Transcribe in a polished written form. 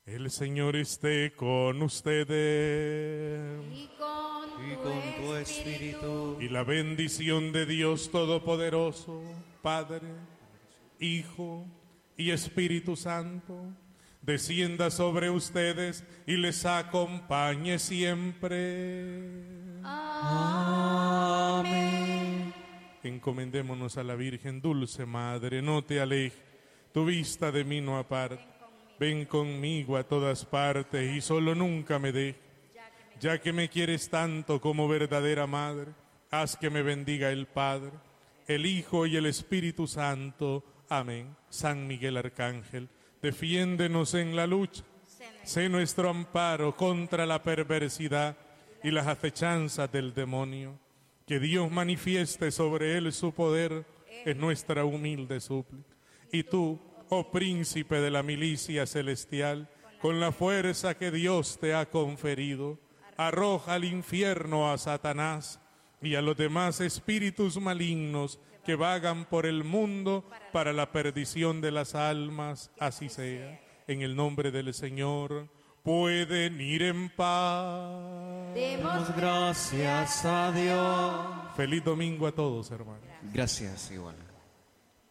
El Señor esté con ustedes. Y con tu espíritu. Y la bendición de Dios Todopoderoso, Padre, Hijo y Espíritu Santo, descienda sobre ustedes y les acompañe siempre. Amén. Encomendémonos a la Virgen Dulce Madre, no te alejes tu vista de mí, no aparte. Ven conmigo a todas partes y solo nunca me dejes. Ya que me quieres tanto como verdadera madre, haz que me bendiga el Padre, el Hijo y el Espíritu Santo. Amén. San Miguel Arcángel, defiéndenos en la lucha. Sé nuestro amparo contra la perversidad y las acechanzas del demonio. Que Dios manifieste sobre él su poder, es nuestra humilde súplica. Y tú, oh príncipe de la milicia celestial, con la fuerza que Dios te ha conferido, arroja al infierno a Satanás y a los demás espíritus malignos que vagan por el mundo para la perdición de las almas. Así sea. En el nombre del Señor, pueden ir en paz. Demos gracias a Dios. Feliz domingo a todos, hermanos. Gracias, igual.